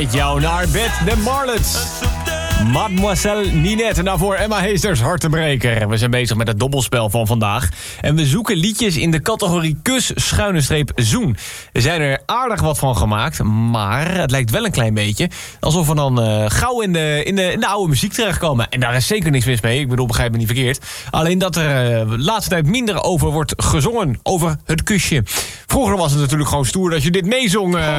Met jou naar bed, de Marlets. Mademoiselle Ninette en daarvoor Emma Heesters, Hartebreker. We zijn bezig met het dobbelspel van vandaag. En we zoeken liedjes in de categorie kus-zoen. Er zijn er aardig wat van gemaakt, maar het lijkt wel een klein beetje alsof we dan gauw in de oude muziek terechtkomen. En daar is zeker niks mis mee, ik bedoel, begrijp me niet verkeerd. Alleen dat er de laatste tijd minder over wordt gezongen, over het kusje. Vroeger was het natuurlijk gewoon stoer dat je dit meezong.